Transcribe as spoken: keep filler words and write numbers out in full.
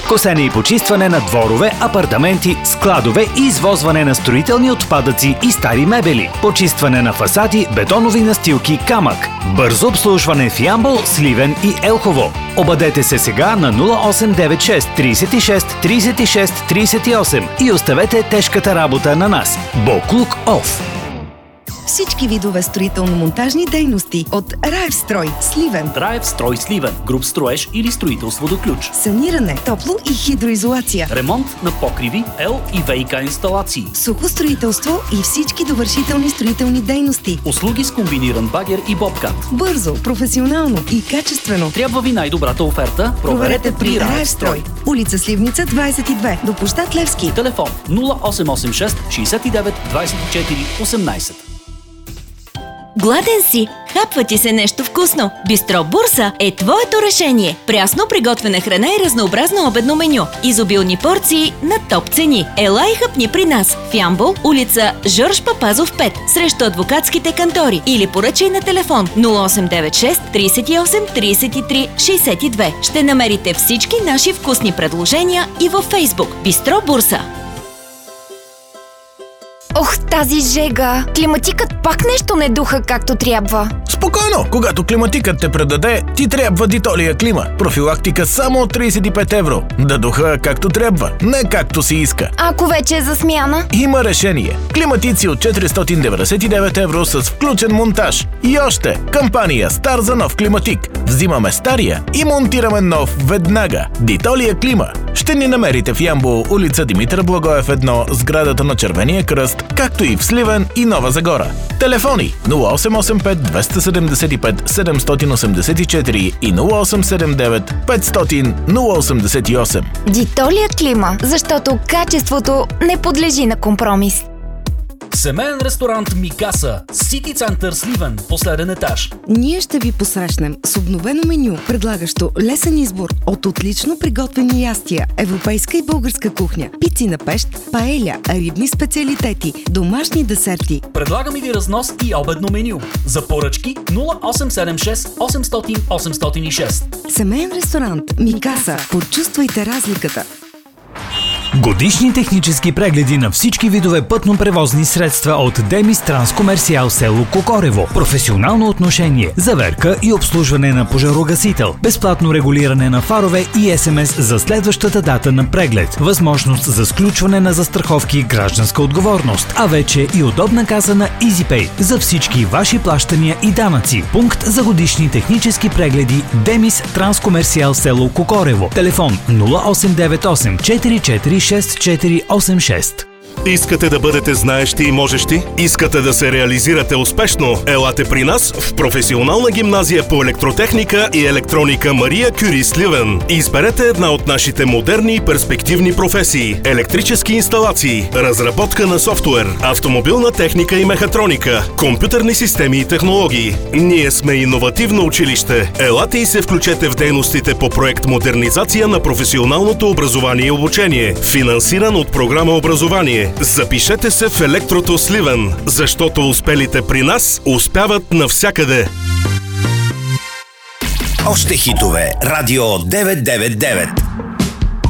Косене и почистване на дворове, апартаменти, складове и извозване на строителни отпадъци и стари мебели. Почистване на фасади, бетонови настилки, камък. Бързо обслужване в Ямбол, Сливен и Елхово. Обадете се сега на нула осем девет шест трийсет и шест трийсет и шест трийсет и осем и оставете тежката работа на нас. Боклук Оф. Всички видове строително-монтажни дейности от Райфстрой Сливен. Райфстрой Сливен. Груб строеж или строителство до ключ. Саниране, топло и хидроизолация. Ремонт на покриви, ел и ВиК инсталации. Сухо строителство и всички довършителни строителни дейности. Услуги с комбиниран багер и бобкат. Бързо, професионално и качествено. Трябва ви най-добрата оферта? Проверете при Райфстрой. Улица Сливница двайсет и две до площад Левски. Телефон нула осем осем шест шейсет и девет двайсет и четири осемнайсет. Гладен си? Хапва ти се нещо вкусно? Бистро Бурса е твоето решение. Прясно приготвена храна и разнообразно обедно меню. Изобилни порции на топ цени. Ела и хапни при нас в Ямбол, улица Жорж Папазов пет, срещу адвокатските кантори, или поръчай на телефон нула осем девет шест трийсет и осем трийсет и три шейсет и две. Ще намерите всички наши вкусни предложения и във Фейсбук. Бистро Бурса. Ох, тази жега! Климатикът пак нещо не духа както трябва. Спокойно! Когато Климатикът те предаде, ти трябва Дитолия Клима. Профилактика само от трийсет и пет евро. Да духа както трябва, не както си иска. Ако вече е за смяна? Има решение. Климатици от четиристотин деветдесет и девет евро с включен монтаж. И още, кампания Стар за нов Климатик. Взимаме стария и монтираме нов веднага. Дитолия Клима. Ще ни намерите в Ямбол, улица Димитър Благоев едно, сградата на Червения кръст, както и в Сливен и Нова Загора. Телефони нула осем осем пет двеста седемдесет и пет седемстотин осемдесет и четири и нула осем седем девет петстотин нула осемдесет и осем. Дитолия Клима, защото качеството не подлежи на компромис. Семейен ресторант Микаса, Сити Център Сливен, последен етаж. Ние ще ви посрещнем с обновено меню, предлагащо лесен избор от отлично приготвени ястия, европейска и българска кухня, пици на пещ, паеля, рибни специалитети, домашни десерти. Предлагаме ви разнос и обедно меню. За поръчки нула осем седем шест осемстотин осемстотин и шест. Семейен ресторант Микаса. Почувствайте разликата. Годишни технически прегледи на всички видове пътно-превозни средства от Демис Транскомерциал село Кокорево. Професионално отношение, заверка и обслужване на пожарогасител. Безплатно регулиране на фарове и ес ем ес за следващата дата на преглед. Възможност за сключване на застраховки и гражданска отговорност. А вече и удобна каса на EasyPay за всички ваши плащания и данъци. Пункт за годишни технически прегледи Демис Транскомерциал село Кокорево. Телефон нула осем девет осем четири четири шест четири осем шест. Искате да бъдете знаещи и можещи? Искате да се реализирате успешно? Елате при нас в професионална гимназия по електротехника и електроника Мария Кюри Сливен. Изберете една от нашите модерни и перспективни професии: електрически инсталации, разработка на софтуер, автомобилна техника и мехатроника, компютърни системи и технологии. Ние сме иновативно училище. Елате и се включете в дейностите по проект Модернизация на професионалното образование и обучение, финансиран от програма Образование. Запишете се в Електрото Сливен, защото успелите при нас успяват навсякъде. Още хитове. Радио деветстотин деветдесет и девет.